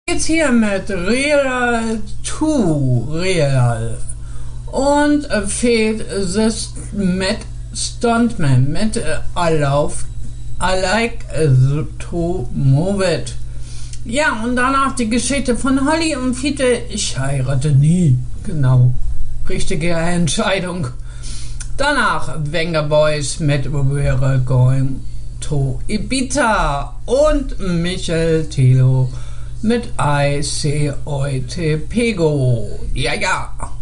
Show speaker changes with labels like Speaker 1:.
Speaker 1: Jetzt hier mit Real to Real und fehlt das mit Stuntman mit I like to move it. Ja, und danach die Geschichte von Holly und Fiete. Ich heirate nie. Genau. Richtige Entscheidung. Danach Venga Boys mit We're Going to Ibiza und Michael Thilo mit I See Heute Pego. Ja, ja.